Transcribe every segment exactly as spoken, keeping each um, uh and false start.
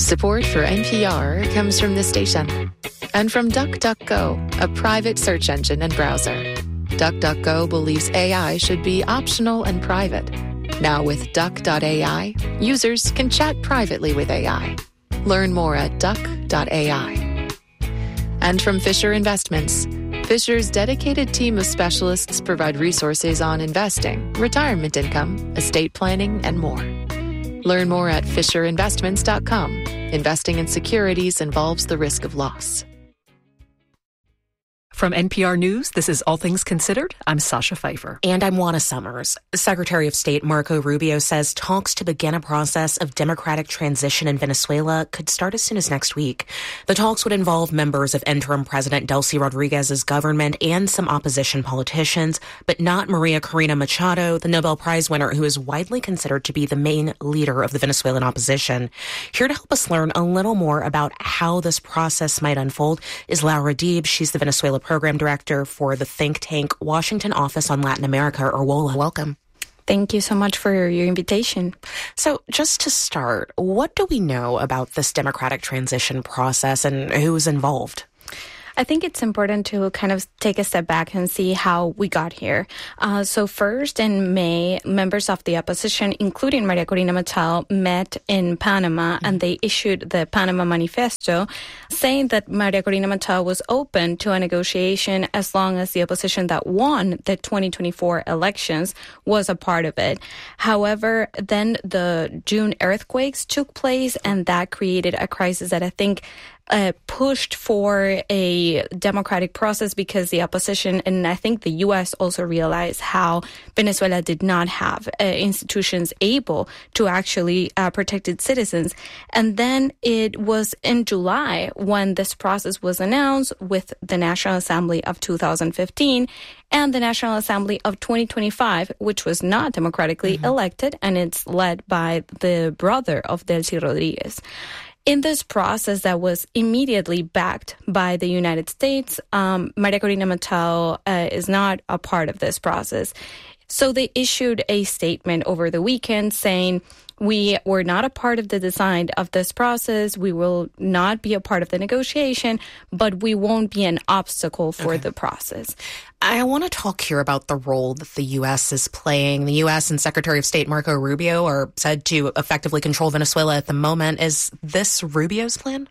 Support for N P R comes from this station and from DuckDuckGo, a private search engine and browser. DuckDuckGo believes A I should be optional and private. Now with Duck dot A I, users can chat privately with A I. Learn more at Duck dot A I. And from Fisher Investments. Fisher's dedicated team of specialists provide resources on investing, retirement income, estate planning, and more. Learn more at fisher investments dot com. Investing in securities involves the risk of loss. From N P R News, this is All Things Considered. I'm Sasha Pfeiffer. And I'm Juana Summers. Secretary of State Marco Rubio says talks to begin a process of democratic transition in Venezuela could start as soon as next week. The talks would involve members of interim President Delcy Rodriguez's government and some opposition politicians, but not Maria Corina Machado, the Nobel Prize winner who is widely considered to be the main leader of the Venezuelan opposition. Here to help us learn a little more about how this process might unfold is Laura Deeb. She's the Venezuela Program Director for the think tank Washington Office on Latin America, or WOLA. Welcome. Thank you so much for your invitation. So just to start, what do we know about this democratic transition process and who's involved? I think it's important to kind of take a step back and see how we got here. Uh, so first, in May, members of the opposition, including Maria Corina Machado, met in Panama, mm-hmm. and they issued the Panama Manifesto, saying that Maria Corina Machado was open to a negotiation as long as the opposition that won the twenty twenty-four elections was a part of it. However, then the June earthquakes took place, and that created a crisis that I think Uh, pushed for a democratic process, because the opposition, and I think the U S also realized how Venezuela did not have uh, institutions able to actually uh, protect its citizens. And then it was in July when this process was announced with the National Assembly of two thousand fifteen and the National Assembly of twenty twenty-five, which was not democratically mm-hmm. elected, and it's led by the brother of Delcy Rodriguez. In this process that was immediately backed by the United States, um, Maria Corina Machado uh, is not a part of this process. So they issued a statement over the weekend saying, we were not a part of the design of this process. We will not be a part of the negotiation, but we won't be an obstacle for okay. the process. I want to talk here about the role that the U S is playing. The U S and Secretary of State Marco Rubio are said to effectively control Venezuela at the moment. Is this Rubio's plan?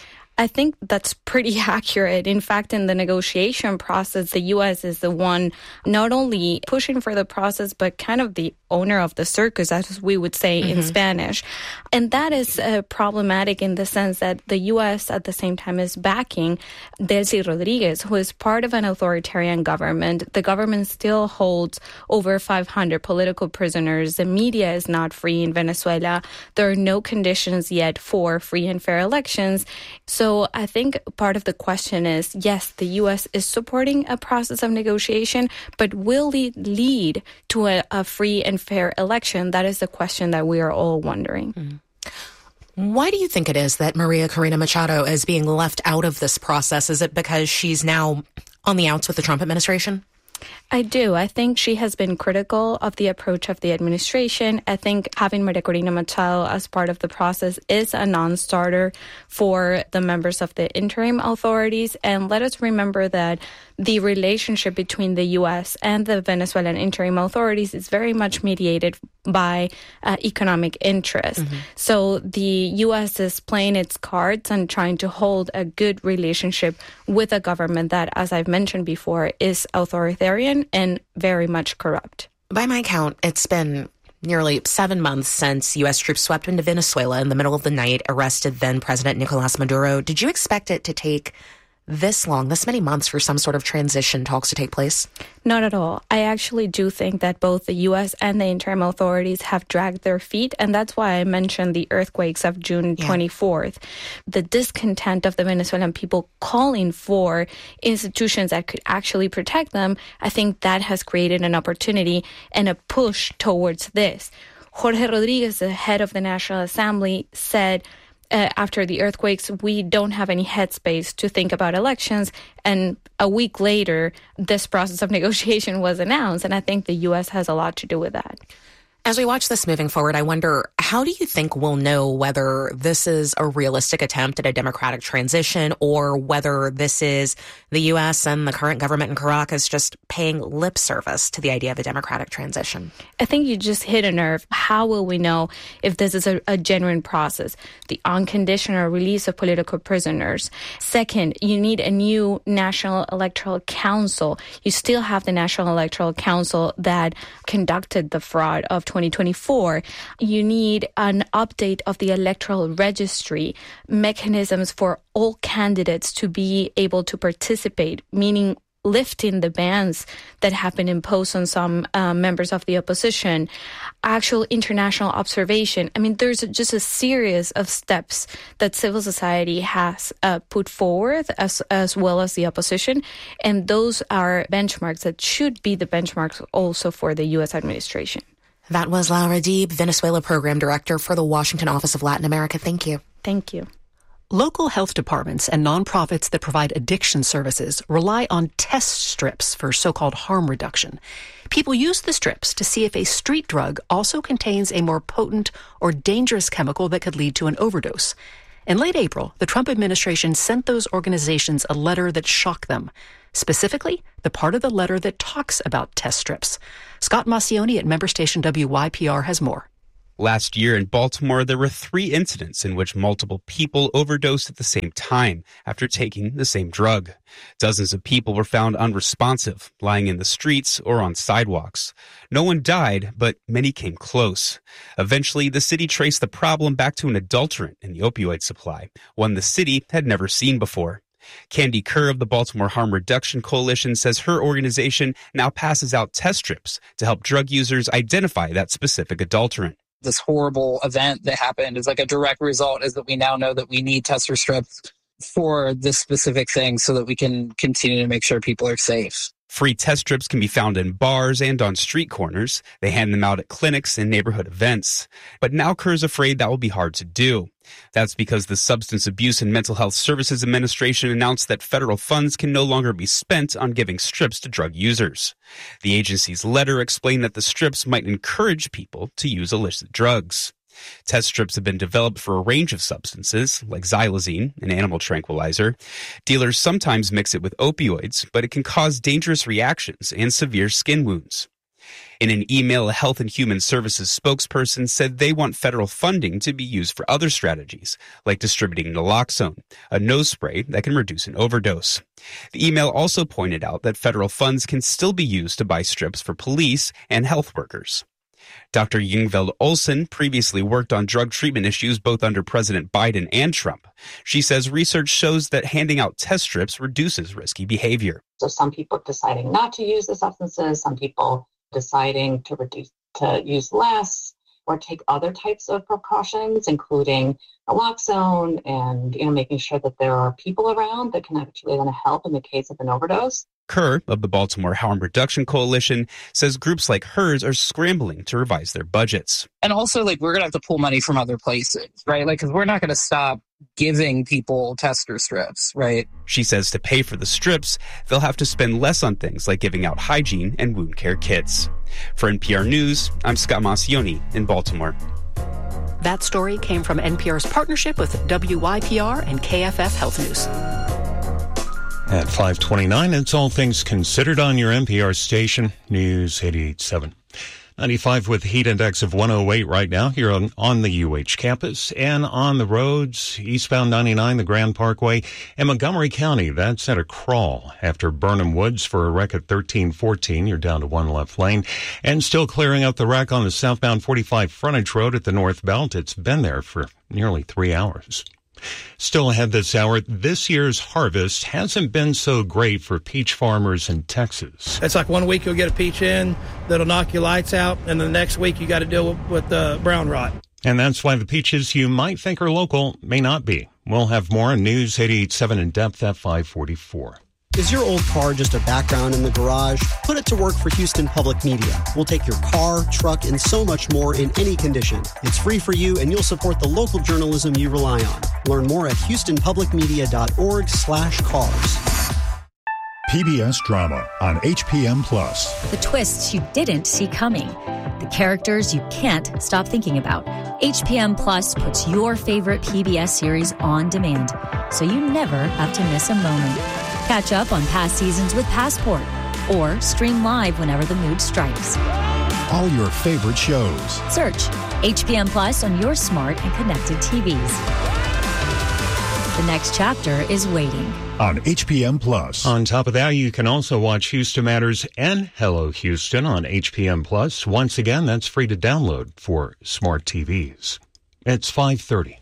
I think that's pretty accurate. In fact, in the negotiation process, the U S is the one not only pushing for the process, but kind of the owner of the circus, as we would say mm-hmm. in Spanish. And that is uh, problematic in the sense that the U S at the same time is backing Delcy Rodriguez, who is part of an authoritarian government. The government still holds over five hundred political prisoners. The media is not free in Venezuela. There are no conditions yet for free and fair elections. So I think part of the question is, yes, the U S is supporting a process of negotiation, but will it lead to a, a free and fair election? That is the question that we are all wondering. Mm-hmm. Why do you think it is that Maria Corina Machado is being left out of this process? Is it because she's now on the outs with the Trump administration? I do. I think she has been critical of the approach of the administration. I think having Maria Corina Machado as part of the process is a non-starter for the members of the interim authorities. And let us remember that the relationship between the U S and the Venezuelan interim authorities is very much mediated by uh, economic interest. Mm-hmm. So the U S is playing its cards and trying to hold a good relationship with a government that, as I've mentioned before, is authoritarian and very much corrupt. By my count, it's been nearly seven months since U S troops swept into Venezuela in the middle of the night, arrested then President Nicolas Maduro. Did you expect it to take this long, this many months for some sort of transition talks to take place? Not at all. I actually do think that both the U S and the interim authorities have dragged their feet, and that's why I mentioned the earthquakes of June twenty-fourth. Yeah. The discontent of the Venezuelan people calling for institutions that could actually protect them, I think that has created an opportunity and a push towards this. Jorge Rodriguez, the head of the National Assembly, said Uh, after the earthquakes, we don't have any headspace to think about elections. And a week later, this process of negotiation was announced. And I think the U S has a lot to do with that. As we watch this moving forward, I wonder, how do you think we'll know whether this is a realistic attempt at a democratic transition or whether this is the U S and the current government in Caracas just paying lip service to the idea of a democratic transition? I think you just hit a nerve. How will we know if this is a, a genuine process? The unconditional release of political prisoners. Second, you need a new National Electoral Council. You still have the National Electoral Council that conducted the fraud of twenty twenty-four. You need an update of the electoral registry, mechanisms for all candidates to be able to participate, meaning lifting the bans that have been imposed on some uh, members of the opposition, actual international observation. I mean, there's just a series of steps that civil society has uh, put forward as, as well as the opposition. And those are benchmarks that should be the benchmarks also for the U S administration. That was Laura Deeb, Venezuela Program Director for the Washington Office of Latin America. Thank you. Thank you. Local health departments and nonprofits that provide addiction services rely on test strips for so-called harm reduction. People use the strips to see if a street drug also contains a more potent or dangerous chemical that could lead to an overdose. In late April, the Trump administration sent those organizations a letter that shocked them. Specifically, the part of the letter that talks about test strips. Scott Maucione at member station W Y P R has more. Last year in Baltimore, there were three incidents in which multiple people overdosed at the same time after taking the same drug. Dozens of people were found unresponsive, lying in the streets or on sidewalks. No one died, but many came close. Eventually, the city traced the problem back to an adulterant in the opioid supply, one the city had never seen before. Candy Kerr of the Baltimore Harm Reduction Coalition says her organization now passes out test strips to help drug users identify that specific adulterant. This horrible event that happened is like a direct result is that we now know that we need tester strips for this specific thing so that we can continue to make sure people are safe. Free test strips can be found in bars and on street corners. They hand them out at clinics and neighborhood events. But now Kerr's afraid that will be hard to do. That's because the Substance Abuse and Mental Health Services Administration announced that federal funds can no longer be spent on giving strips to drug users. The agency's letter explained that the strips might encourage people to use illicit drugs. Test strips have been developed for a range of substances, like xylazine, an animal tranquilizer. Dealers sometimes mix it with opioids, but it can cause dangerous reactions and severe skin wounds. In an email, a Health and Human Services spokesperson said they want federal funding to be used for other strategies, like distributing naloxone, a nose spray that can reduce an overdose. The email also pointed out that federal funds can still be used to buy strips for police and health workers. Doctor Yngveld Olsen previously worked on drug treatment issues both under President Biden and Trump. She says research shows that handing out test strips reduces risky behavior. So some people deciding not to use the substances, some people deciding to reduce to use less or take other types of precautions, including naloxone and you know making sure that there are people around that can actually then help in the case of an overdose. Kerr of the Baltimore Harm Reduction Coalition says groups like hers are scrambling to revise their budgets. And also, like, we're going to have to pull money from other places, right? Like, because we're not going to stop giving people tester strips, right? She says to pay for the strips, they'll have to spend less on things like giving out hygiene and wound care kits. For N P R News, I'm Scott Maucione in Baltimore. That story came from N P R's partnership with W Y P R and K F F Health News. At five twenty-nine, it's All Things Considered on your N P R station, News eighty-eight point seven. ninety-five with a heat index of one oh eight right now here on, on the U H campus and on the roads, eastbound ninety-nine, the Grand Parkway, and Montgomery County. That's at a crawl after Burnham Woods for a wreck at thirteen fourteen. You're down to one left lane. And still clearing up the wreck on the southbound forty-five frontage road at the North Belt. It's been there for nearly three hours. Still ahead this hour, this year's harvest hasn't been so great for peach farmers in Texas. It's like one week you'll get a peach in that'll knock your lights out, and the next week you got to deal with the brown rot. And that's why the peaches you might think are local may not be. We'll have more on News eighty-eight point seven in depth at five forty-four. Is your old car just a background in the garage? Put it to work for Houston Public Media. We'll take your car, truck, and so much more in any condition. It's free for you, and you'll support the local journalism you rely on. Learn more at houstonpublicmedia.org slash cars. P B S Drama on H P M Plus. The twists you didn't see coming. The Characters you can't stop thinking about. H P M Plus puts your favorite P B S series on demand, so you never have to miss a moment. Catch up on past seasons with Passport, or stream live whenever the mood strikes. All your favorite shows. Search H P M Plus on your smart and connected T Vs. The next chapter is waiting. On H P M Plus. On top of that, you can also watch Houston Matters and Hello Houston on H P M Plus. Once again, that's free to download for smart T Vs. It's five thirty.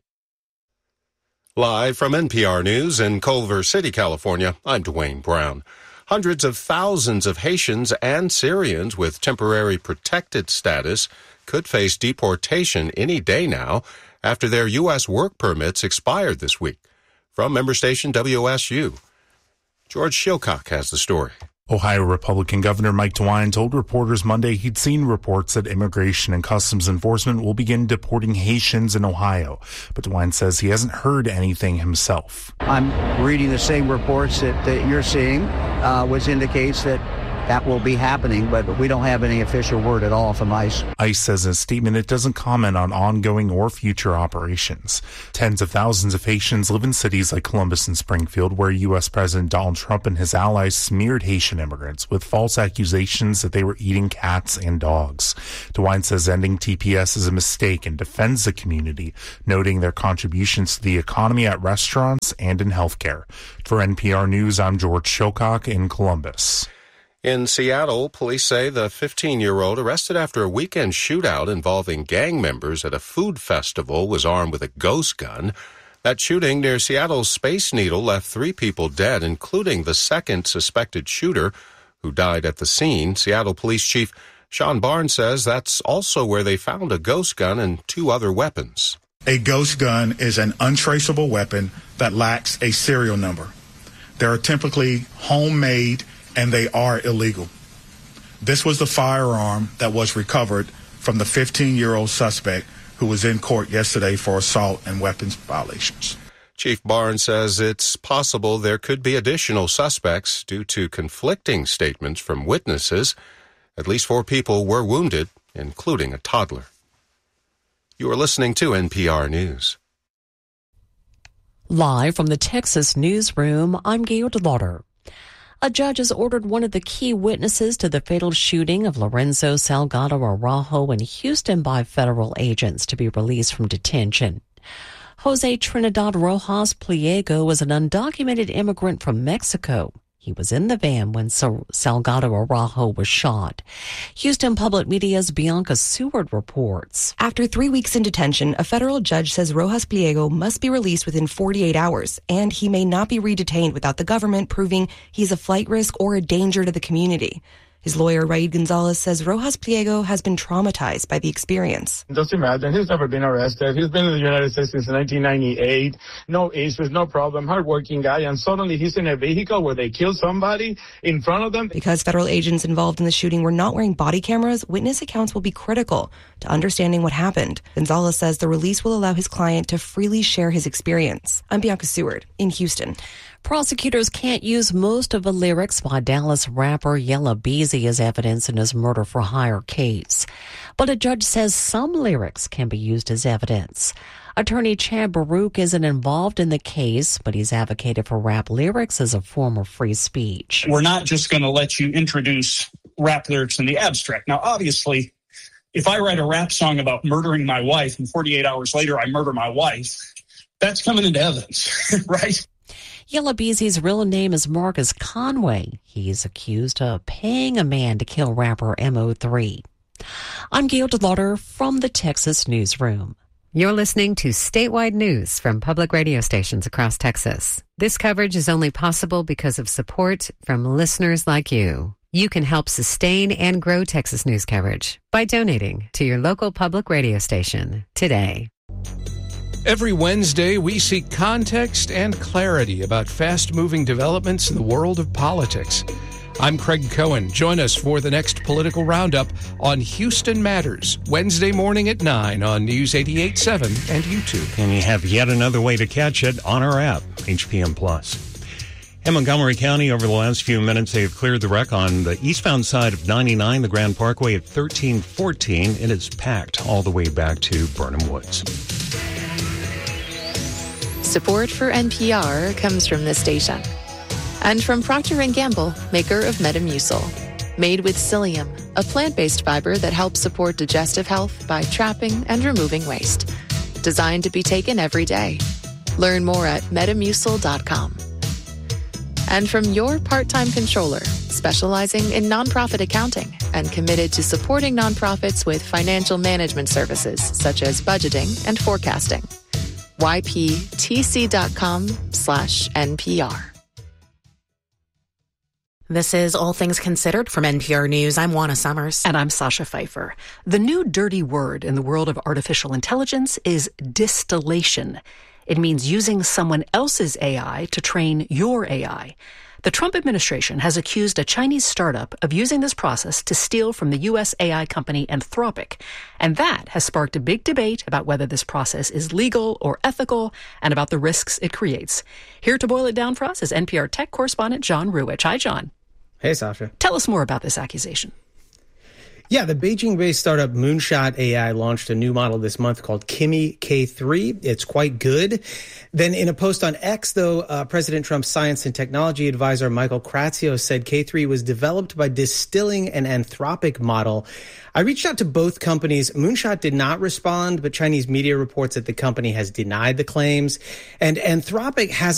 Live from N P R News in Culver City, California, I'm Dwayne Brown. Hundreds of thousands of Haitians and Syrians with temporary protected status could face deportation any day now after their U S work permits expired this week. From member station W S U, George Shilcock has the story. Ohio Republican Governor Mike DeWine told reporters Monday he'd seen reports that Immigration and Customs Enforcement will begin deporting Haitians in Ohio. But DeWine says he hasn't heard anything himself. I'm reading the same reports that, that you're seeing, uh, which indicates that that will be happening, but we don't have any official word at all from ICE. ICE says in a statement it doesn't comment on ongoing or future operations. Tens of thousands of Haitians live in cities like Columbus and Springfield, where U S President Donald Trump and his allies smeared Haitian immigrants with false accusations that they were eating cats and dogs. DeWine says ending T P S is a mistake and defends the community, noting their contributions to the economy at restaurants and in healthcare. For N P R News, I'm George Shilcock in Columbus. In Seattle, police say the fifteen-year-old arrested after a weekend shootout involving gang members at a food festival was armed with a ghost gun. That shooting near Seattle's Space Needle left three people dead, including the second suspected shooter, who died at the scene. Seattle Police Chief Sean Barnes says that's also where they found a ghost gun and two other weapons. A ghost gun is an untraceable weapon that lacks a serial number. They are typically homemade and they are illegal. This was the firearm that was recovered from the fifteen-year-old suspect who was in court yesterday for assault and weapons violations. Chief Barnes says it's possible there could be additional suspects due to conflicting statements from witnesses. At least four people were wounded, including a toddler. You are listening to N P R News. Live from the Texas newsroom, I'm Gail DeLauder. A judge has ordered one of the key witnesses to the fatal shooting of Lorenzo Salgado Araujo in Houston by federal agents to be released from detention. Jose Trinidad Rojas Pliego was an undocumented immigrant from Mexico. He was in the van when Salgado Araujo was shot. Houston Public Media's Bianca Seward reports. After three weeks in detention, a federal judge says Rojas Pliego must be released within forty-eight hours, and he may not be redetained without the government proving he's a flight risk or a danger to the community. His lawyer, Raid Gonzalez, says Rojas Pliego has been traumatized by the experience. Just imagine, he's never been arrested. He's been in the United States since nineteen ninety-eight. No issues, no problem, hardworking guy. And suddenly he's in a vehicle where they kill somebody in front of them. Because federal agents involved in the shooting were not wearing body cameras, witness accounts will be critical to understanding what happened. Gonzalez says the release will allow his client to freely share his experience. I'm Bianca Seward in Houston. Prosecutors can't use most of the lyrics by Dallas rapper Yella Beezy as evidence in his murder-for-hire case. But a judge says some lyrics can be used as evidence. Attorney Chad Baruch isn't involved in the case, but he's advocated for rap lyrics as a form of free speech. We're not just going to let you introduce rap lyrics in the abstract. Now, obviously, if I write a rap song about murdering my wife and forty-eight hours later I murder my wife, that's coming into evidence, right? Yella Beezy's real name is Marcus Conway. He's accused of paying a man to kill rapper M O three. I'm Gail DeLauder from the Texas Newsroom. You're listening to statewide news from public radio stations across Texas. This coverage is only possible because of support from listeners like you. You can help sustain and grow Texas news coverage by donating to your local public radio station today. Every Wednesday, we seek context and clarity about fast-moving developments in the world of politics. I'm Craig Cohen. Join us for the next political roundup on Houston Matters, Wednesday morning at nine on News eighty-eight point seven and YouTube. And you have yet another way to catch it on our app, H P M Plus. In Montgomery County, over the last few minutes, they've cleared the wreck on the eastbound side of ninety-nine, the Grand Parkway at thirteen fourteen. It is packed all the way back to Burnham Woods. Support for N P R comes from this station. And from Procter and Gamble, maker of Metamucil. Made with psyllium, a plant-based fiber that helps support digestive health by trapping and removing waste. Designed to be taken every day. Learn more at metamucil dot com. And from your part-time controller, specializing in nonprofit accounting and committed to supporting nonprofits with financial management services such as budgeting and forecasting. Y P T C dot com slash N P R. This is All Things Considered from N P R News. I'm Juana Summers. And I'm Sasha Pfeiffer. The new dirty word in the world of artificial intelligence is distillation. It means using someone else's A I to train your A I. The Trump administration has accused a Chinese startup of using this process to steal from the U S A I company Anthropic. And that has sparked a big debate about whether this process is legal or ethical and about the risks it creates. Here to boil it down for us is N P R tech correspondent John Ruwitch. Hi, John. Hey, Sasha. Tell us more about this accusation. Yeah, the Beijing-based startup Moonshot A I launched a new model this month called Kimi K three. It's quite good. Then in a post on X, though, uh, President Trump's science and technology advisor Michael Kratzios said K three was developed by distilling an Anthropic model. I reached out to both companies. Moonshot did not respond, but Chinese media reports that the company has denied the claims. And Anthropic hasn't